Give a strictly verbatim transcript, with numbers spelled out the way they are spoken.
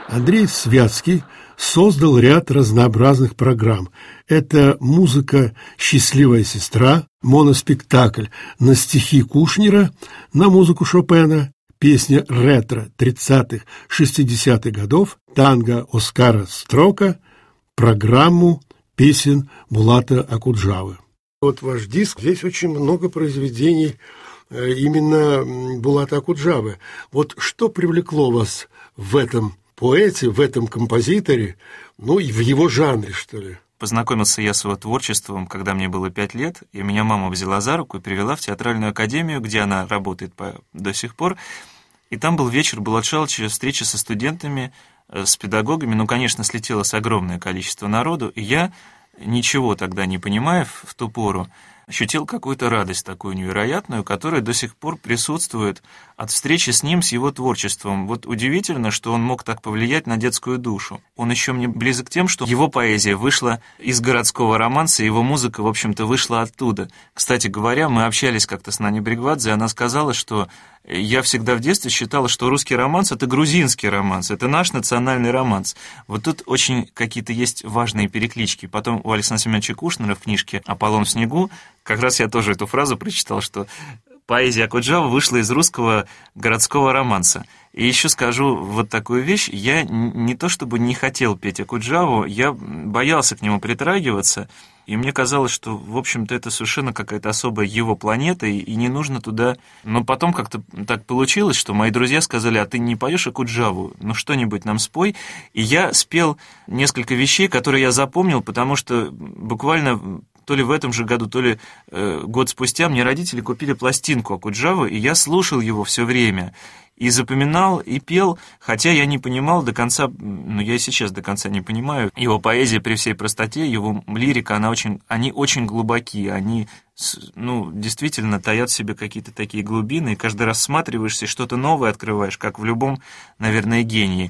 Андрей Святский создал ряд разнообразных программ. Это музыка «Счастливая сестра», моноспектакль на стихи Кушнера, на музыку Шопена, песня ретро тридцатых-шестидесятых годов, танго Оскара Строка, программу песен Булата Акуджавы. Вот ваш диск, здесь очень много произведений именно Булата Акуджавы. Вот что привлекло вас в этом поэте, в этом композиторе, ну и в его жанре, что ли? Познакомился я с его творчеством, когда мне было пять лет, и меня мама взяла за руку и привела в театральную академию, где она работает по... до сих пор. И там был вечер Булат Шалыча, встреча со студентами, с педагогами. Ну, конечно, слетелось огромное количество народу, и я, ничего тогда не понимая в ту пору, ощутил какую-то радость такую невероятную, которая до сих пор присутствует от встречи с ним, с его творчеством. Вот удивительно, что он мог так повлиять на детскую душу. Он еще мне близок тем, что его поэзия вышла из городского романса, его музыка, в общем-то, вышла оттуда. Кстати говоря, мы общались как-то с Наней Бригвадзе, и она сказала, что я всегда в детстве считала, что русский романс — это грузинский романс, это наш национальный романс. Вот тут очень какие-то есть важные переклички. Потом у Александра Семеновича Кушнера в книжке «Аполлон в снегу» как раз я тоже эту фразу прочитал, что поэзия Акуджавы вышла из русского городского романса. И еще скажу вот такую вещь. Я не то чтобы не хотел петь Акуджаву, я боялся к нему притрагиваться, и мне казалось, что, в общем-то, это совершенно какая-то особая его планета, и не нужно туда... Но потом как-то так получилось, что мои друзья сказали: а ты не поешь Акуджаву? Ну, что-нибудь нам спой. И я спел несколько вещей, которые я запомнил, потому что буквально... То ли в этом же году, то ли э, год спустя мне родители купили пластинку Акуджавы, и я слушал его все время. И запоминал, и пел, хотя я не понимал до конца, ну, я и сейчас до конца не понимаю. Его поэзия при всей простоте, его лирика, она очень, они очень глубоки, они, ну, действительно таят в себе какие-то такие глубины, и каждый раз всматриваешься и что-то новое открываешь, как в любом, наверное, гении.